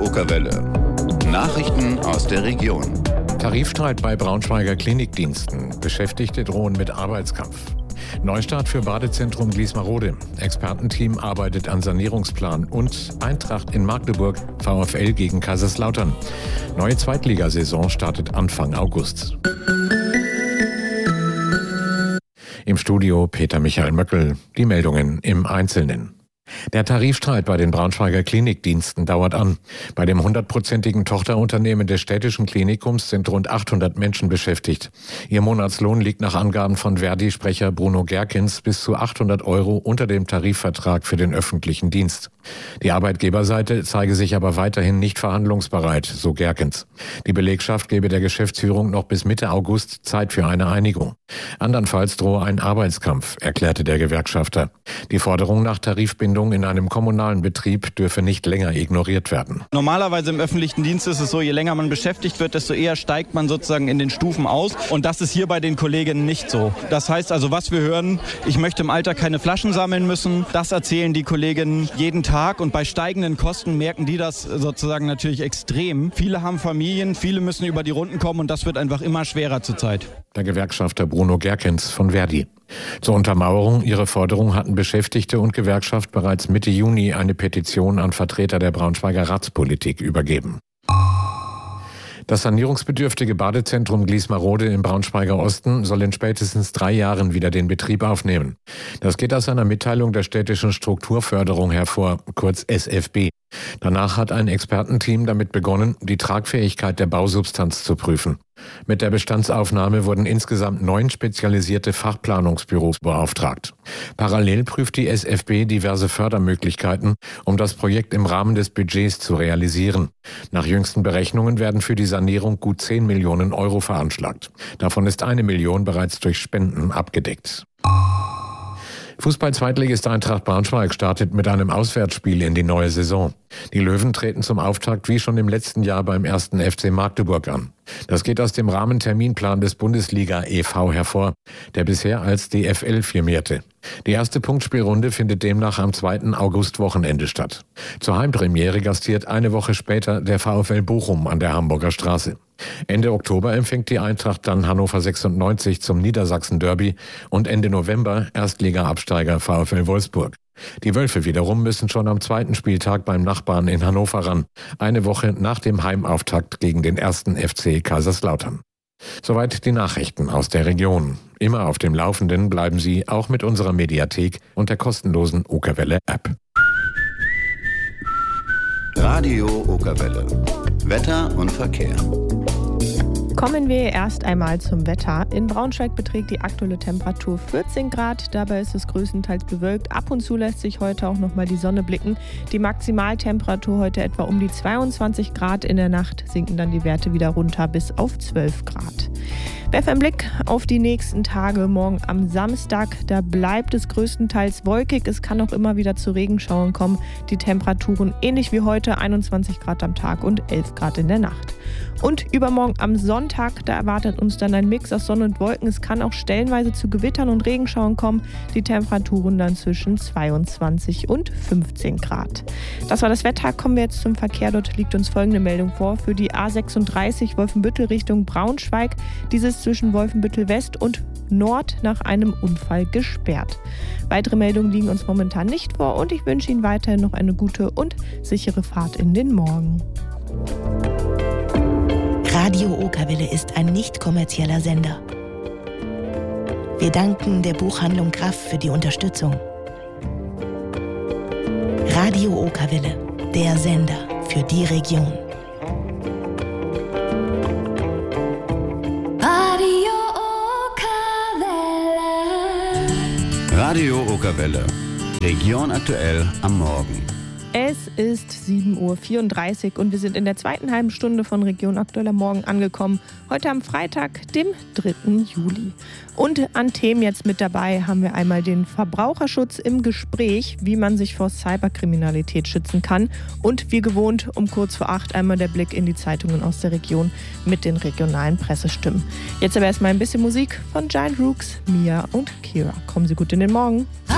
Okerwelle. Nachrichten aus der Region. Tarifstreit bei Braunschweiger Klinikdiensten. Beschäftigte drohen mit Arbeitskampf. Neustart für Badezentrum Gliesmarode. Expertenteam arbeitet an Sanierungsplan. Und Eintracht in Magdeburg, VfL gegen Kaiserslautern. Neue Zweitligasaison startet Anfang August. Im Studio Peter Michael Möckel. Die Meldungen im Einzelnen. Der Tarifstreit bei den Braunschweiger Klinikdiensten dauert an. Bei dem 100%igen Tochterunternehmen des städtischen Klinikums sind rund 800 Menschen beschäftigt. Ihr Monatslohn liegt nach Angaben von Verdi-Sprecher Bruno Gerkens bis zu 800 € unter dem Tarifvertrag für den öffentlichen Dienst. Die Arbeitgeberseite zeige sich aber weiterhin nicht verhandlungsbereit, so Gerkens. Die Belegschaft gebe der Geschäftsführung noch bis Mitte August Zeit für eine Einigung. Andernfalls drohe ein Arbeitskampf, erklärte der Gewerkschafter. Die Forderung nach Tarifbindung in einem kommunalen Betrieb dürfe nicht länger ignoriert werden. Normalerweise im öffentlichen Dienst ist es so, je länger man beschäftigt wird, desto eher steigt man sozusagen in den Stufen aus. Und das ist hier bei den Kolleginnen nicht so. Das heißt also, was wir hören, ich möchte im Alter keine Flaschen sammeln müssen. Das erzählen die Kolleginnen jeden Tag. Und bei steigenden Kosten merken die das sozusagen natürlich extrem. Viele haben Familien, viele müssen über die Runden kommen und das wird einfach immer schwerer zurzeit. Der Gewerkschafter Bruno Gerkens von Verdi. Zur Untermauerung ihrer Forderung hatten Beschäftigte und Gewerkschaft bereits Mitte Juni eine Petition an Vertreter der Braunschweiger Ratspolitik übergeben. Das sanierungsbedürftige Badezentrum Gliesmarode im Braunschweiger Osten soll in spätestens 3 Jahren wieder den Betrieb aufnehmen. Das geht aus einer Mitteilung der städtischen Strukturförderung hervor, kurz SFB. Danach hat ein Expertenteam damit begonnen, die Tragfähigkeit der Bausubstanz zu prüfen. Mit der Bestandsaufnahme wurden insgesamt 9 spezialisierte Fachplanungsbüros beauftragt. Parallel prüft die SFB diverse Fördermöglichkeiten, um das Projekt im Rahmen des Budgets zu realisieren. Nach jüngsten Berechnungen werden für die Sanierung gut 10 Millionen € veranschlagt. Davon ist 1 Million bereits durch Spenden abgedeckt. Fußball-Zweitligist Eintracht Braunschweig startet mit einem Auswärtsspiel in die neue Saison. Die Löwen treten zum Auftakt wie schon im letzten Jahr beim 1. FC Magdeburg an. Das geht aus dem Rahmenterminplan des Bundesliga e.V. hervor, der bisher als DFL firmierte. Die erste Punktspielrunde findet demnach am 2. August-Wochenende statt. Zur Heimpremiere gastiert eine Woche später der VfL Bochum an der Hamburger Straße. Ende Oktober empfängt die Eintracht dann Hannover 96 zum Niedersachsen-Derby und Ende November Erstliga-Absteiger VfL Wolfsburg. Die Wölfe wiederum müssen schon am 2. Spieltag beim Nachbarn in Hannover ran, eine Woche nach dem Heimauftakt gegen den 1. FC Kaiserslautern. Soweit die Nachrichten aus der Region. Immer auf dem Laufenden bleiben Sie auch mit unserer Mediathek und der kostenlosen Okerwelle-App. Radio Okerwelle. Wetter und Verkehr. Kommen wir erst einmal zum Wetter. In Braunschweig beträgt die aktuelle Temperatur 14 Grad. Dabei ist es größtenteils bewölkt. Ab und zu lässt sich heute auch noch mal die Sonne blicken. Die Maximaltemperatur heute etwa um die 22 Grad. In der Nacht sinken dann die Werte wieder runter bis auf 12 Grad. Werfen einen Blick auf die nächsten Tage. Morgen am Samstag, da bleibt es größtenteils wolkig. Es kann auch immer wieder zu Regenschauern kommen. Die Temperaturen ähnlich wie heute, 21 Grad am Tag und 11 Grad in der Nacht. Und übermorgen am Sonntag, da erwartet uns dann ein Mix aus Sonne und Wolken. Es kann auch stellenweise zu Gewittern und Regenschauern kommen. Die Temperaturen dann zwischen 22 und 15 Grad. Das war das Wetter. Kommen wir jetzt zum Verkehr. Dort liegt uns folgende Meldung vor. Für die A36 Wolfenbüttel Richtung Braunschweig. Dieses zwischen Wolfenbüttel West und Nord nach einem Unfall gesperrt. Weitere Meldungen liegen uns momentan nicht vor und ich wünsche Ihnen weiterhin noch eine gute und sichere Fahrt in den Morgen. Radio Okerwelle ist ein nicht kommerzieller Sender. Wir danken der Buchhandlung Graff für die Unterstützung. Radio Okerwelle, der Sender für die Region. Radio Okerwelle. Region aktuell am Morgen. Es ist 7:34 Uhr und wir sind in der zweiten halben Stunde von Region aktuell am Morgen angekommen. Heute am Freitag, dem 3. Juli. Und an Themen jetzt mit dabei haben wir einmal den Verbraucherschutz im Gespräch, wie man sich vor Cyberkriminalität schützen kann. Und wie gewohnt um kurz vor 8 einmal der Blick in die Zeitungen aus der Region mit den regionalen Pressestimmen. Jetzt aber erstmal ein bisschen Musik von Giant Rooks, Mia und Kira. Kommen Sie gut in den Morgen.